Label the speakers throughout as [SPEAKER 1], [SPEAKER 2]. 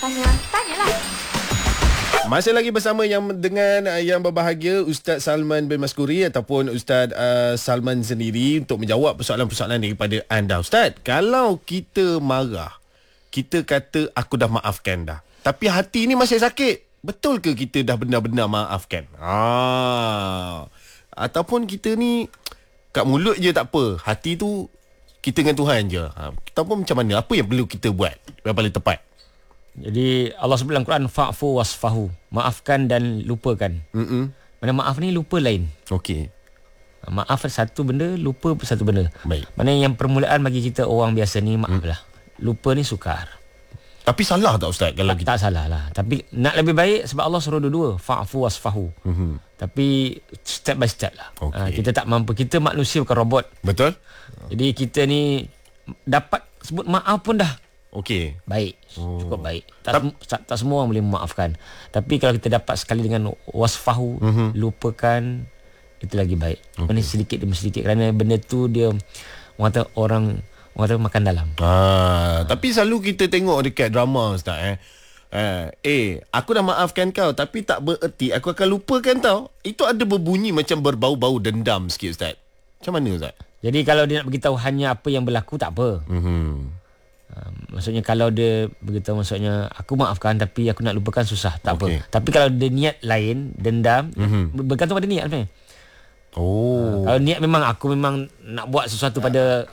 [SPEAKER 1] Tanyalah.
[SPEAKER 2] Masih lagi bersama dengan yang berbahagia Ustaz Salman bin Maskuri ataupun Ustaz Salman sendiri untuk menjawab persoalan-persoalan daripada anda. Ustaz, kalau kita marah, kita kata aku dah maafkan dah, tapi hati ni masih sakit, betul ke kita dah benar-benar maafkan? Ataupun kita ni kat mulut je tak apa, hati tu kita dengan Tuhan je. Ataupun macam mana? Apa yang perlu kita buat yang paling tepat?
[SPEAKER 3] Jadi Allah sebut dalam Quran, fa'fu wasfahu, maafkan dan lupakan. Mana maaf ni lupa lain.
[SPEAKER 2] Okey.
[SPEAKER 3] Maaf satu benda, lupa satu benda.
[SPEAKER 2] Baik.
[SPEAKER 3] Mana yang permulaan bagi kita orang biasa ni maaf lah. Lupa ni sukar.
[SPEAKER 2] Tapi salah tak Ustaz kalau kita?
[SPEAKER 3] Tak salah lah. Tapi nak lebih baik sebab Allah suruh dua-dua, fa'fu wasfahu. Tapi step by step lah. Kita tak mampu. Kita manusia bukan robot.
[SPEAKER 2] Betul.
[SPEAKER 3] Jadi kita ni dapat sebut maaf pun dah
[SPEAKER 2] Okey.
[SPEAKER 3] baik, cukup baik. Tak semua orang boleh memaafkan. Tapi kalau kita dapat sekali dengan wasfahu, lupakan, itu lagi baik. Mana sedikit demi sedikit, kerana benda tu dia orang kata makan dalam.
[SPEAKER 2] Tapi selalu kita tengok dekat drama Ustaz aku dah maafkan kau, tapi tak bererti aku akan lupakan tau. Itu ada berbunyi macam berbau-bau dendam sikit Ustaz. Macam mana Ustaz?
[SPEAKER 3] Jadi kalau dia nak beritahu hanya apa yang berlaku, tak apa. Maksudnya kalau dia beritahu, maksudnya aku maafkan tapi aku nak lupakan, susah, tak apa. Tapi kalau dia niat lain, dendam, bergantung pada niat sebenarnya. Kalau niat memang aku memang nak buat sesuatu pada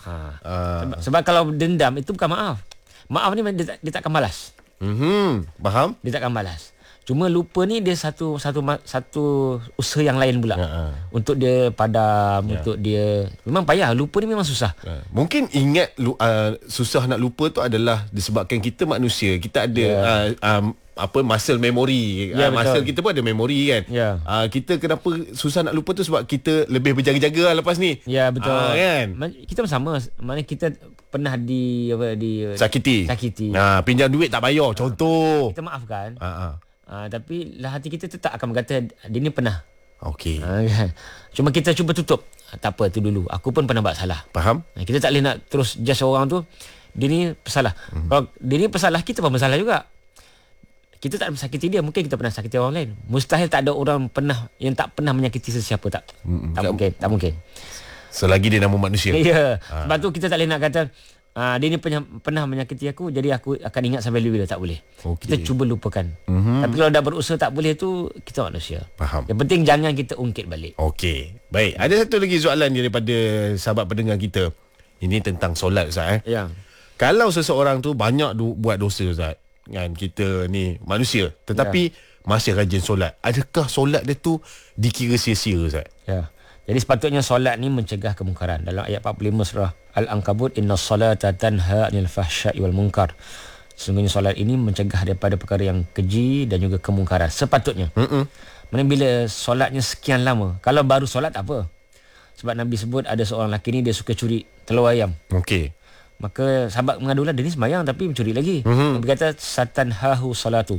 [SPEAKER 3] sebab kalau dendam itu bukan maaf. Maaf ni dia takkan balas.
[SPEAKER 2] Faham?
[SPEAKER 3] Dia takkan balas. Cuma lupa ni dia satu usaha yang lain pula. Untuk dia padam, untuk dia memang payah. Lupa ni memang susah.
[SPEAKER 2] Mungkin ingat susah nak lupa tu adalah disebabkan kita manusia, kita ada muscle memory. Muscle kita pun ada memory kan. Kita kenapa susah nak lupa tu sebab kita lebih berjaga-jaga lah lepas ni.
[SPEAKER 3] Ya, betul.
[SPEAKER 2] Kan?
[SPEAKER 3] Kita sama. Maknanya kita pernah
[SPEAKER 2] sakiti. Pinjam duit tak bayar, contoh.
[SPEAKER 3] Kita maafkan. Tapi lah hati kita tetap akan berkata dia ni pernah.
[SPEAKER 2] Okey.
[SPEAKER 3] Cuma kita cuba tutup. Tak apa, tu dulu. Aku pun pernah buat salah.
[SPEAKER 2] Faham?
[SPEAKER 3] Kita tak boleh nak terus judge orang tu. Dia ni pesalah. Kalau dia ni pesalah, kita pun bersalah juga. Kita tak sakiti dia, mungkin kita pernah sakiti orang lain. Mustahil tak ada orang yang tak pernah menyakiti sesiapa. Tak mungkin.
[SPEAKER 2] Selagi dia nama manusia.
[SPEAKER 3] Ya. Sebab tu kita tak boleh nak kata dia ni pernah menyakiti aku, jadi aku akan ingat sampai bila. Tak boleh. Kita cuba lupakan. Tapi kalau dah berusaha tak boleh, tu kita manusia.
[SPEAKER 2] Faham.
[SPEAKER 3] Yang penting jangan kita ungkit balik.
[SPEAKER 2] Okey. Baik, ada satu lagi soalan daripada sahabat pendengar kita. Ini tentang solat Ustaz.
[SPEAKER 3] Ya.
[SPEAKER 2] Kalau seseorang tu banyak buat dosa Ustaz, kan, kita ni manusia, tetapi masih rajin solat, adakah solat dia tu dikira sia-sia Ustaz?
[SPEAKER 3] Ya. Jadi sepatutnya solat ni mencegah kemungkaran. Dalam ayat 45 surah Al-Ankabut, inna salata tanha 'anil fahsya'i wal munkar. Sesungguhnya solat ini mencegah daripada perkara yang keji dan juga kemungkaran. Sepatutnya. Mana bila solatnya sekian lama, kalau baru solat tak apa. Sebab Nabi sebut ada seorang lelaki ni dia suka curi telur ayam.
[SPEAKER 2] Okey.
[SPEAKER 3] Maka sahabat mengadulah, dia ni sembahyang tapi mencuri lagi. Nabi kata satanhahu salatu.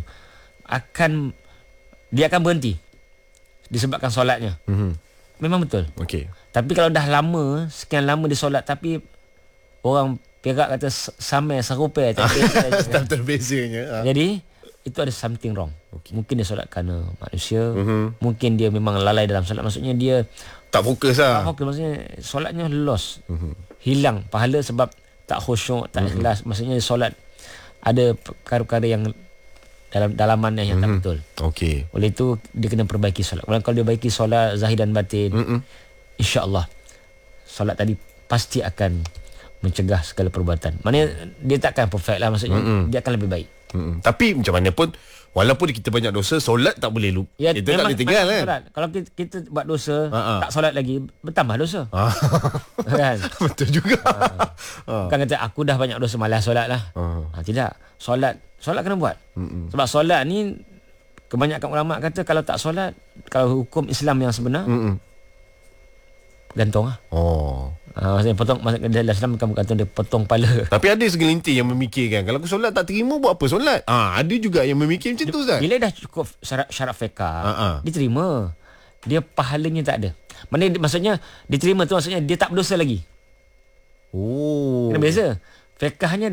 [SPEAKER 3] Dia akan berhenti disebabkan solatnya. Memang betul.
[SPEAKER 2] Okey.
[SPEAKER 3] Tapi kalau dah lama, sekian lama dia solat, tapi orang Perak kata samai serupai
[SPEAKER 2] tak terbezanya.
[SPEAKER 3] Jadi itu ada something wrong. Mungkin dia solat kerana manusia, mungkin dia memang lalai dalam solat. Maksudnya dia
[SPEAKER 2] tak fokus lah.
[SPEAKER 3] Tak fokus, maksudnya solatnya lost. Hilang pahala sebab tak khusyuk, tak ikhlas. Maksudnya solat ada perkara-perkara yang dalaman yang tak betul.
[SPEAKER 2] Okey.
[SPEAKER 3] Oleh itu dia kena perbaiki solat. Kalau dia baiki solat zahir dan batin, insya-Allah solat tadi pasti akan mencegah segala perbuatan. Maknanya dia takkan perfect lah, maksudnya dia akan lebih baik.
[SPEAKER 2] Tapi macam mana pun, walaupun kita banyak dosa, solat tak boleh lupa. Itu tak boleh tinggal kan.
[SPEAKER 3] Kalau kita buat dosa, tak solat lagi, bertambah dosa. Kan?
[SPEAKER 2] Betul juga.
[SPEAKER 3] Bukan kata aku dah banyak dosa, malas solat lah. Tidak. Solat kena buat. Sebab solat ni, kebanyakan ulama kata kalau tak solat, kalau hukum Islam yang sebenar, gantung lah. Maksudnya potong, dalam Islam bukan dia potong kepala.
[SPEAKER 2] Tapi ada segelintir yang memikirkan, kalau aku solat tak terima, buat apa solat? Ada juga yang memikir macam tu Ustaz.
[SPEAKER 3] Bila dah cukup syarat fiqah, diterima, dia pahalanya tak ada. Maksudnya diterima tu maksudnya dia tak berdosa lagi. Kena beza. Fiqahnya dah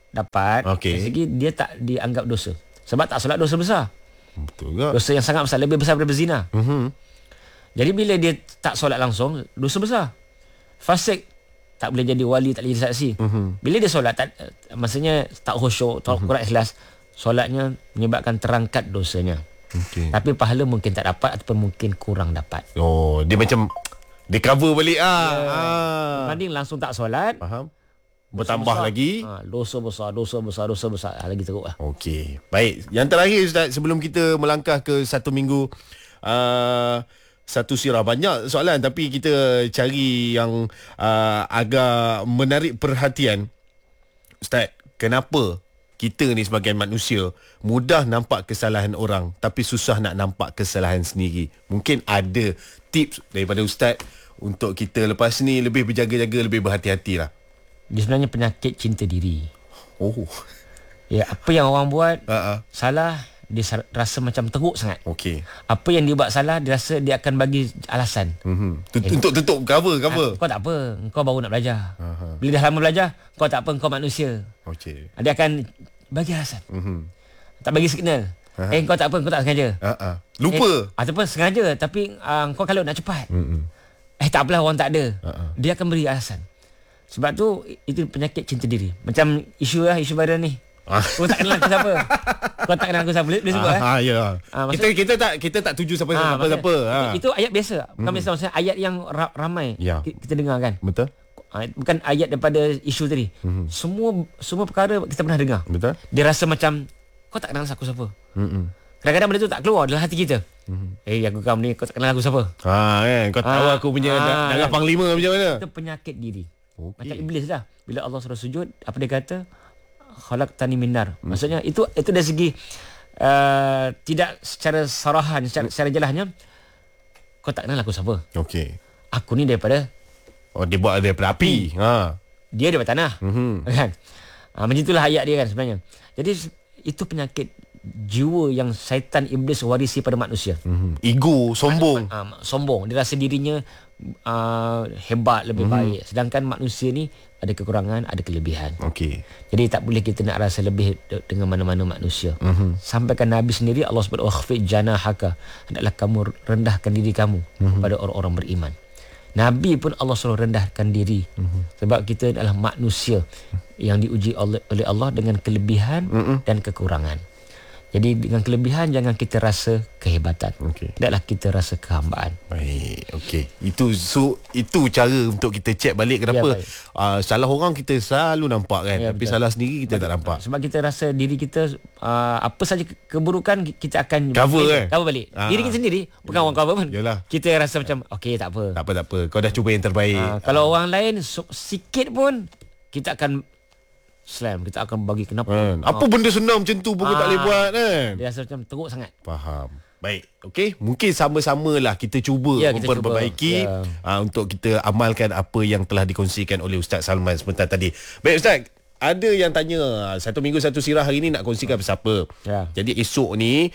[SPEAKER 3] dapat,
[SPEAKER 2] Okey.
[SPEAKER 3] dari segi dia tak dianggap dosa. Sebab tak solat dosa besar.
[SPEAKER 2] Betul juga.
[SPEAKER 3] Dosa yang sangat besar, lebih besar daripada zina.
[SPEAKER 2] Mhm.
[SPEAKER 3] Jadi bila dia tak solat langsung, dosa besar. Fasik, tak boleh jadi wali, tak boleh jadi saksi. Bila dia solat, maksudnya tak khusyuk, tak Quran ikhlas, solatnya menyebabkan terangkat dosanya.
[SPEAKER 2] Okey.
[SPEAKER 3] Tapi pahala mungkin tak dapat ataupun mungkin kurang dapat.
[SPEAKER 2] Oh, dia macam dia cover balik
[SPEAKER 3] Berbanding langsung tak solat,
[SPEAKER 2] Faham? Bertambah
[SPEAKER 3] besar.
[SPEAKER 2] lagi.
[SPEAKER 3] Dosa besar. Lagi teruk lah.
[SPEAKER 2] Okey. Baik, yang terakhir Ustaz, sebelum kita melangkah ke satu minggu satu sirah, banyak soalan tapi kita cari yang agak menarik perhatian. Ustaz, kenapa kita ni sebagai manusia mudah nampak kesalahan orang tapi susah nak nampak kesalahan sendiri? Mungkin ada tips daripada Ustaz untuk kita lepas ni lebih berjaga-jaga, lebih berhati-hati lah.
[SPEAKER 3] Dia sebenarnya penyakit cinta diri.
[SPEAKER 2] Oh.
[SPEAKER 3] Ya, apa yang orang buat
[SPEAKER 2] salah.
[SPEAKER 3] salah, dia rasa macam teruk sangat.
[SPEAKER 2] Okey.
[SPEAKER 3] Apa yang dia buat salah, dia rasa dia akan bagi alasan.
[SPEAKER 2] Untuk tutup cover.
[SPEAKER 3] Kau tak apa, kau baru nak belajar. Bila dah lama belajar, kau tak apa, kau manusia.
[SPEAKER 2] Okey.
[SPEAKER 3] Dia akan bagi alasan. Tak bagi signal. Kau tak apa, kau tak sengaja.
[SPEAKER 2] Lupa.
[SPEAKER 3] Ataupun sengaja tapi kau kalau nak cepat. Tak apalah, orang tak ada. Dia akan beri alasan. Sebab tu itu penyakit cinta diri. Macam isu baru ni. Kau tak kenal aku siapa. Kau tak kenal aku siapa. Boleh sebut
[SPEAKER 2] ya. Kita tak tuju siapa.
[SPEAKER 3] Itu ayat biasa. Bukan biasa, maksudnya ayat yang ramai kita dengar kan.
[SPEAKER 2] Betul.
[SPEAKER 3] Bukan ayat daripada isu tadi. Semua perkara kita pernah dengar.
[SPEAKER 2] Betul.
[SPEAKER 3] Dia rasa macam kau tak kenal aku siapa. Kadang-kadang benda tu tak keluar dalam hati kita. Aku kamu ni, kau tak kenal aku siapa.
[SPEAKER 2] Kau tahu aku punya darah panglima macam mana.
[SPEAKER 3] Itu penyakit diri.
[SPEAKER 2] Okay.
[SPEAKER 3] Macam iblis lah. Bila Allah suruh sujud, apa dia kata? Khalaqtani min nar. Maksudnya itu dari segi tidak secara sarahan, secara jelasnya, kau tak kenal aku siapa.
[SPEAKER 2] Okey.
[SPEAKER 3] Aku ni daripada
[SPEAKER 2] dia buat daripada api.
[SPEAKER 3] Dia daripada tanah. Kan? Macam itulah ayat dia kan sebenarnya. Jadi itu penyakit jiwa yang syaitan iblis warisi pada manusia.
[SPEAKER 2] Ego, sombong.
[SPEAKER 3] Sombong. Dia rasa dirinya hebat, lebih baik. Sedangkan manusia ni ada kekurangan, ada kelebihan.
[SPEAKER 2] Okey.
[SPEAKER 3] Jadi tak boleh kita nak rasa lebih dengan mana-mana manusia. Sampaikan Nabi sendiri, Allah sebut wakhfid janahaka, hendaklah kamu rendahkan diri kamu kepada orang-orang beriman. Nabi pun Allah suruh rendahkan diri. Sebab kita adalah manusia yang diuji oleh Allah dengan kelebihan dan kekurangan. Jadi dengan kelebihan jangan kita rasa kehebatan. Hendaklah kita rasa kehambaan.
[SPEAKER 2] Baik, okey. Itu cara untuk kita check balik kenapa salah orang kita selalu nampak kan, tapi salah sendiri kita tak nampak.
[SPEAKER 3] Sebab kita rasa diri kita apa saja keburukan kita akan
[SPEAKER 2] cover
[SPEAKER 3] balik. Diri kita sendiri bukan orang cover pun.
[SPEAKER 2] Yalah.
[SPEAKER 3] Kita rasa macam okey tak apa.
[SPEAKER 2] Tak apa. Kau dah cuba yang terbaik.
[SPEAKER 3] Kalau orang lain sikit pun kita akan slam, kita akan bagi kenapa.
[SPEAKER 2] Apa benda senang macam tu pun kau tak boleh buat kan.
[SPEAKER 3] Dia rasa macam teruk sangat.
[SPEAKER 2] Faham. Baik, okey. Mungkin sama-samalah kita cuba memperbaiki untuk kita amalkan apa yang telah dikongsikan oleh Ustaz Salman sebentar tadi. Baik Ustaz, ada yang tanya satu minggu satu sirah hari ni nak kongsikan pasal apa. Jadi esok ni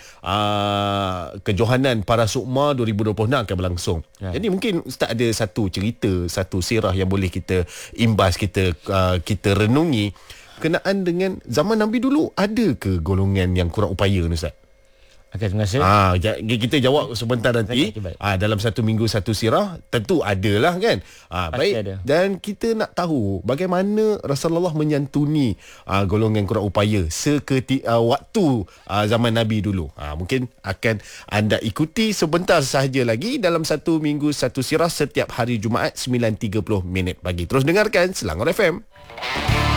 [SPEAKER 2] kejohanan para sukma 2026 akan berlangsung. Jadi mungkin Ustaz ada satu cerita, satu sirah yang boleh kita imbas, kita renungi kenaan dengan zaman Nabi dulu. Ada ke golongan yang kurang upaya ni Ustaz?
[SPEAKER 3] Okey, terima kasih.
[SPEAKER 2] Kita jawab sebentar nanti. Dalam satu minggu satu sirah tentu adalah kan. Baik ada. Dan kita nak tahu bagaimana Rasulullah menyantuni golongan kurang upaya waktu zaman Nabi dulu. Mungkin akan anda ikuti sebentar sahaja lagi dalam satu minggu satu sirah setiap hari Jumaat 9.30 pagi. Terus dengarkan Selangor FM.